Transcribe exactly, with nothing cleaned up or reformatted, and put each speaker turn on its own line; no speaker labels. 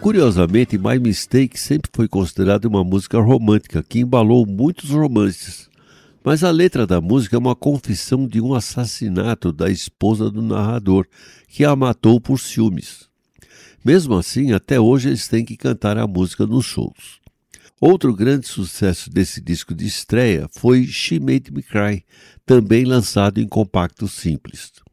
Curiosamente, My Mistake sempre foi considerada uma música romântica que embalou muitos romances. Mas a letra da música é uma confissão de um assassinato da esposa do narrador, que a matou por ciúmes. Mesmo assim, até hoje eles têm que cantar a música nos shows. Outro grande sucesso desse disco de estreia foi She Made Me Cry, também lançado em compacto simples.